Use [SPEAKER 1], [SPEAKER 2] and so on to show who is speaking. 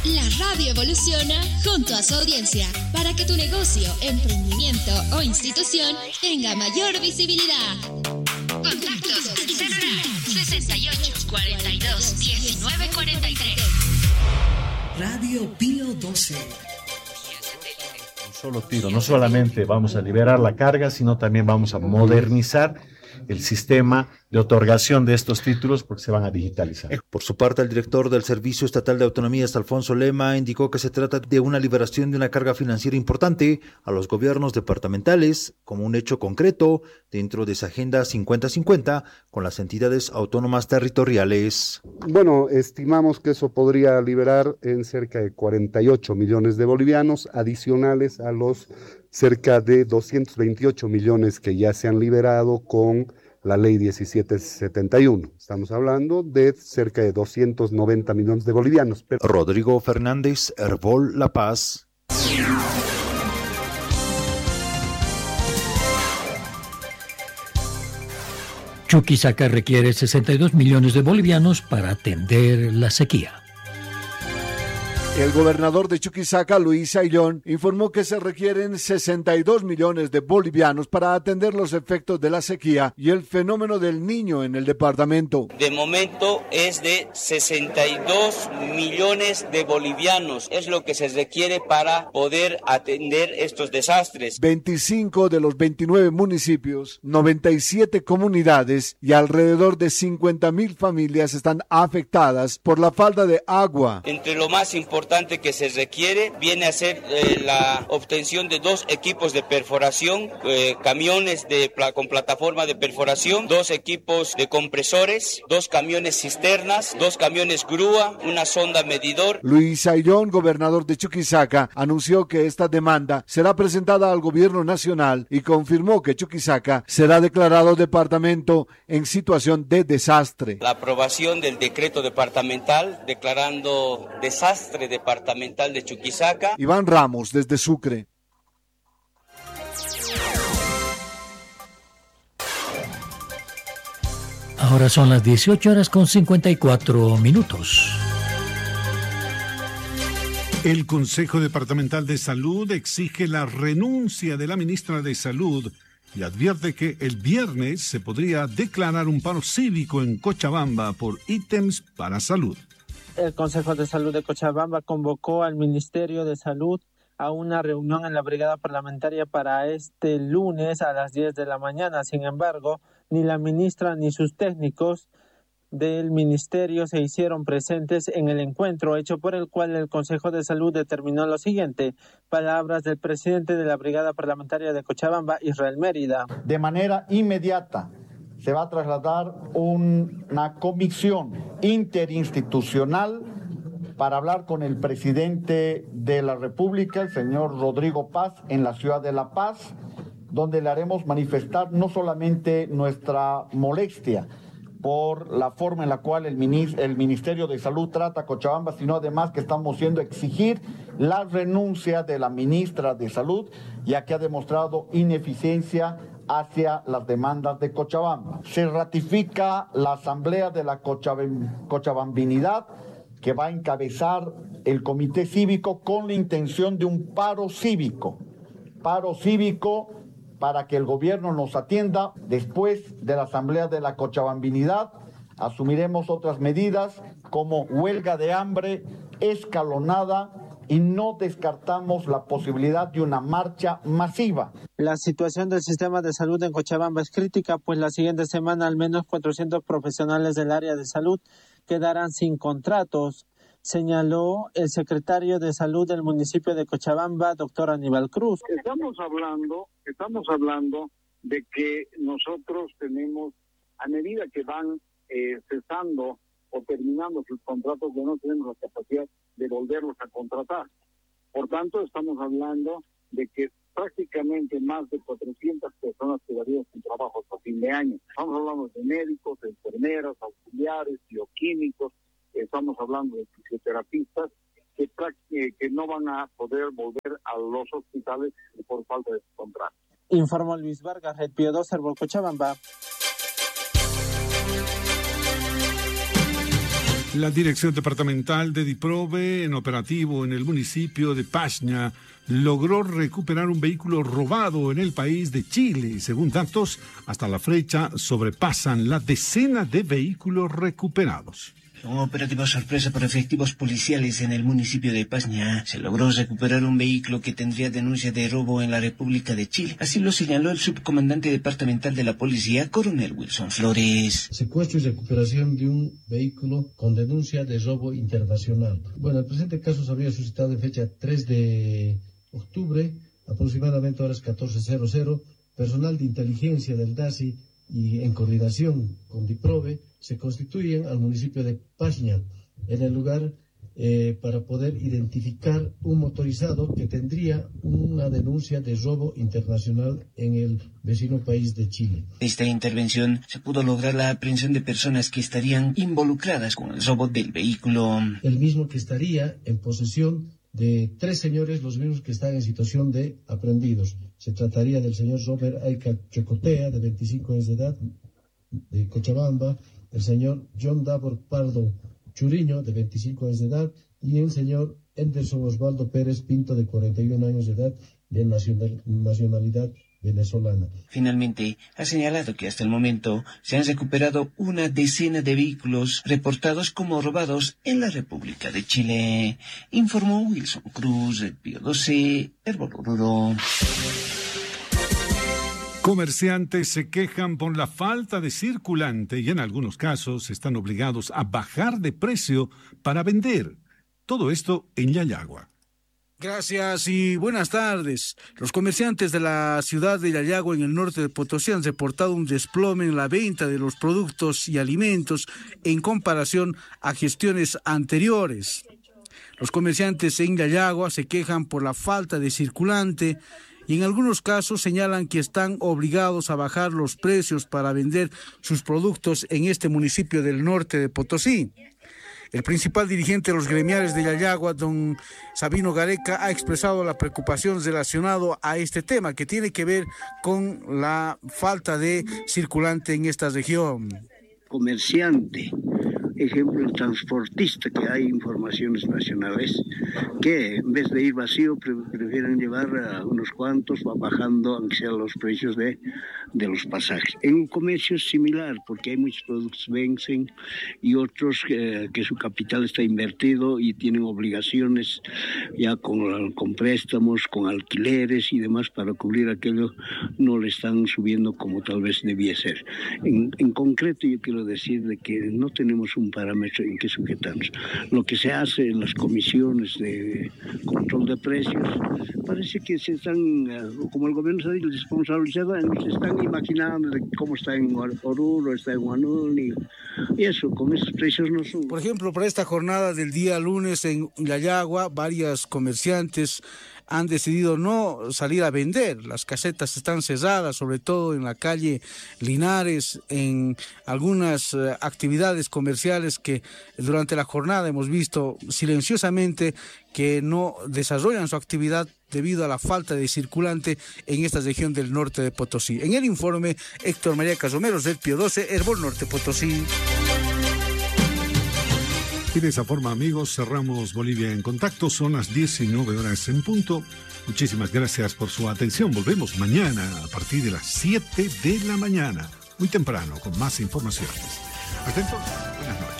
[SPEAKER 1] La radio evoluciona junto a su audiencia para que tu negocio, emprendimiento o institución tenga mayor visibilidad. Contactos al celular 68 42 19 43.
[SPEAKER 2] Radio Pío 12.
[SPEAKER 3] Un solo tiro, no solamente vamos a liberar la carga, sino también vamos a modernizar el sistema de otorgación de estos títulos porque se van a digitalizar.
[SPEAKER 4] Por su parte, el director del Servicio Estatal de Autonomías, Alfonso Lema, indicó que se trata de una liberación de una carga financiera importante a los gobiernos departamentales como un hecho concreto dentro de esa Agenda 50-50 con las entidades autónomas territoriales.
[SPEAKER 5] Bueno, estimamos que eso podría liberar en cerca de 48 millones de bolivianos adicionales a los cerca de 228 millones que ya se han liberado con la ley 1771. Estamos hablando de cerca de 290 millones de bolivianos.
[SPEAKER 4] Rodrigo Fernández, Herbol La Paz.
[SPEAKER 6] Chuquisaca requiere 62 millones de bolivianos para atender la sequía.
[SPEAKER 7] El gobernador de Chuquisaca, Luis Ayllón, informó que se requieren 62 millones de bolivianos para atender los efectos de la sequía y el fenómeno del Niño en el departamento.
[SPEAKER 8] De momento es de 62 millones de bolivianos. Es lo que se requiere para poder atender estos desastres.
[SPEAKER 7] 25 de los 29 municipios, 97 comunidades y alrededor de 50,000 familias están afectadas por la falta de agua.
[SPEAKER 8] Entre lo más importante que se requiere viene a ser la obtención de 2 equipos de perforación, camiones con plataforma de perforación, 2 equipos de compresores, 2 camiones cisternas, 2 camiones grúa, una sonda medidor.
[SPEAKER 7] Luis Ayllón, gobernador de Chuquisaca, anunció que esta demanda será presentada al gobierno nacional y confirmó que Chuquisaca será declarado departamento en situación de desastre.
[SPEAKER 8] La aprobación del decreto departamental declarando desastre departamental de Chuquisaca.
[SPEAKER 7] Iván Ramos, desde Sucre.
[SPEAKER 6] Ahora son las 18:54.
[SPEAKER 9] El Consejo Departamental de Salud exige la renuncia de la ministra de Salud y advierte que el viernes se podría declarar un paro cívico en Cochabamba por ítems para salud.
[SPEAKER 10] El Consejo de Salud de Cochabamba convocó al Ministerio de Salud a una reunión en la brigada parlamentaria para este lunes a las 10 de la mañana. Sin embargo, ni la ministra ni sus técnicos del ministerio se hicieron presentes en el encuentro, hecho por el cual el Consejo de Salud determinó lo siguiente. Palabras del presidente de la brigada parlamentaria de Cochabamba, Israel Mérida.
[SPEAKER 11] De manera inmediata se va a trasladar una comisión interinstitucional para hablar con el presidente de la República, el señor Rodrigo Paz, en la ciudad de La Paz, donde le haremos manifestar no solamente nuestra molestia por la forma en la cual el Ministerio de Salud trata a Cochabamba, sino además que estamos yendo a exigir la renuncia de la ministra de Salud, ya que ha demostrado ineficiencia hacia las demandas de Cochabamba. Se ratifica la asamblea de la Cochabambinidad que va a encabezar el comité cívico con la intención de un paro cívico para que el gobierno nos atienda. Después de la asamblea de la Cochabambinidad asumiremos otras medidas como huelga de hambre escalonada y no descartamos la posibilidad de una marcha masiva.
[SPEAKER 10] La situación del sistema de salud en Cochabamba es crítica, pues la siguiente semana al menos 400 profesionales del área de salud quedarán sin contratos, señaló el secretario de Salud del municipio de Cochabamba, doctor Aníbal Cruz.
[SPEAKER 12] Estamos hablando de que nosotros tenemos, a medida que van cesando o terminando sus contratos, ya no tenemos la capacidad de volverlos a contratar. Por tanto, estamos hablando de que prácticamente más de 400 personas quedarían sin trabajo hasta fin de año. Estamos hablando de médicos, de enfermeras, auxiliares, bioquímicos, estamos hablando de fisioterapistas que no van a poder volver a los hospitales por falta de su contrato.
[SPEAKER 10] Informó Luis Vargas, Red Pío 2, Cochabamba.
[SPEAKER 9] La Dirección Departamental de DIPROVE, en operativo en el municipio de Paña, logró recuperar un vehículo robado en el país de Chile. Según datos, hasta la fecha sobrepasan la decena de vehículos recuperados.
[SPEAKER 13] Un operativo sorpresa por efectivos policiales en el municipio de Paña. Se logró recuperar un vehículo que tendría denuncia de robo en la República de Chile. Así lo señaló el subcomandante departamental de la policía, coronel Wilson Flores.
[SPEAKER 14] Secuestro y recuperación de un vehículo con denuncia de robo internacional. Bueno, el presente caso se habría suscitado en fecha 3 de octubre, aproximadamente horas 14:00. Personal de inteligencia del DASI y en coordinación con DIPROVE se constituyen al municipio de Paña en el lugar para poder identificar un motorizado que tendría una denuncia de robo internacional en el vecino país de Chile.
[SPEAKER 13] Esta intervención se pudo lograr la aprehensión de personas que estarían involucradas con el robo del vehículo.
[SPEAKER 14] El mismo que estaría en posesión de 3 señores, los mismos que están en situación de aprehendidos. Se trataría del señor Robert Aika Chocotea, de 25 años de edad, de Cochabamba, el señor John Davor Pardo Churiño, de 25 años de edad, y el señor Anderson Osvaldo Pérez Pinto, de 41 años de edad, de nacionalidad venezolana.
[SPEAKER 13] Finalmente, ha señalado que hasta el momento se han recuperado una decena de vehículos reportados como robados en la República de Chile. Informó Wilson Cruz, Pío 12, Herbollo Oruro.
[SPEAKER 9] Comerciantes se quejan por la falta de circulante y en algunos casos están obligados a bajar de precio para vender. Todo esto en Yayagua.
[SPEAKER 15] Gracias y buenas tardes. Los comerciantes de la ciudad de Yayagua, en el norte de Potosí, han reportado un desplome en la venta de los productos y alimentos en comparación a gestiones anteriores. Los comerciantes en Yayagua se quejan por la falta de circulante y en algunos casos señalan que están obligados a bajar los precios para vender sus productos en este municipio del norte de Potosí. El principal dirigente de los gremiales de Yayagua, don Sabino Gareca, ha expresado la preocupación relacionada a este tema que tiene que ver con la falta de circulante en esta región.
[SPEAKER 16] Comerciante, ejemplo el transportista, que hay informaciones nacionales que en vez de ir vacío prefieren llevar a unos cuantos, va bajando aunque sean los precios de los pasajes. En un comercio es similar porque hay muchos productos que vencen y otros que su capital está invertido y tienen obligaciones ya con préstamos, con alquileres y demás para cubrir aquello, no le están subiendo como tal vez debía ser. En concreto yo quiero decir de que no tenemos un parámetro en que sujetarnos. Lo que se hace en las comisiones de control de precios, parece que se están, como el gobierno se responsabilizado, se están imaginando de cómo está en Oruro, está en Huanuni, y eso, con esos precios no suben.
[SPEAKER 15] Por ejemplo, para esta jornada del día lunes en Yayagua, varios comerciantes han decidido no salir a vender. Las casetas están cerradas, sobre todo en la calle Linares, en algunas actividades comerciales que durante la jornada hemos visto silenciosamente que no desarrollan su actividad debido a la falta de circulante en esta región del norte de Potosí. En el informe, Héctor María Casomero, Pío 12, Herbol Norte Potosí.
[SPEAKER 9] Y de esa forma, amigos, cerramos Bolivia en Contacto. Son las 19 horas en punto. Muchísimas gracias por su atención. Volvemos mañana a partir de las 7 de la mañana, muy temprano, con más informaciones. Hasta entonces, buenas noches.